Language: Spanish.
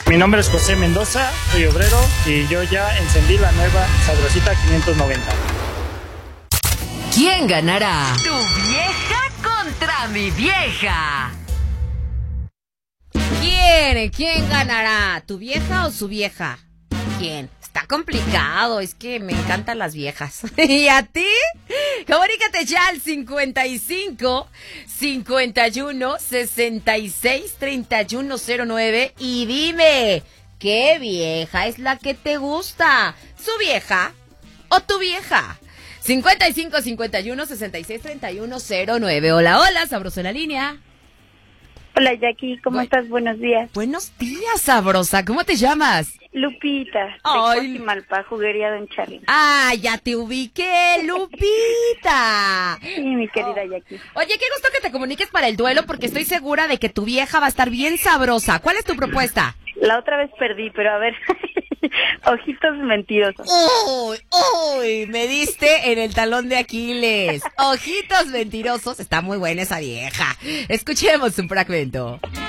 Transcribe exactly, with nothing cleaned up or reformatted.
Mi nombre es José Mendoza, soy obrero y yo ya encendí la nueva Sabrosita quinientos noventa. ¿Quién ganará? ¿Tu vieja contra mi vieja? ¿Quién? ¿Quién ganará? ¿Tu vieja o su vieja? ¿Quién? Está complicado, es que me encantan las viejas. ¿Y a ti? Comunícate ya al cincuenta y cinco, cincuenta y uno, sesenta y seis, treinta y uno cero nueve y dime, ¿qué vieja es la que te gusta? ¿Su vieja o tu vieja? cincuenta y cinco, cincuenta y uno, sesenta y seis, treinta y uno cero nueve. Hola, hola, sabroso en la línea. Hola Jackie, ¿cómo Bu- estás? Buenos días. Buenos días, sabrosa. ¿Cómo te llamas? Lupita, de Ay. Coajimalpa, juguería Don Charlie. Ah, ya te ubiqué, Lupita. Sí, mi querida oh. Jackie. Oye, qué gusto que te comuniques para el duelo porque estoy segura de que tu vieja va a estar bien sabrosa. ¿Cuál es tu propuesta? La otra vez perdí, pero a ver, ojitos mentirosos. Uy, uy, me diste en el talón de Aquiles. Ojitos mentirosos, está muy buena esa vieja. Escuchemos un fragmento.